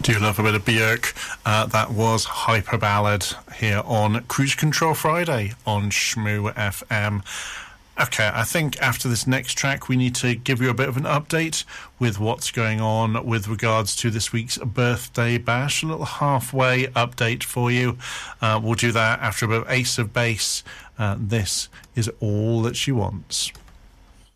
Do you love a bit of Björk? That was Hyper Ballad here on Cruise Control Friday on Shmoo FM. Okay, I think after this next track we need to give you a bit of an update with what's going on with regards to this week's birthday bash. A little halfway update for you. We'll do that after a bit of Ace of Base. This is All That She Wants.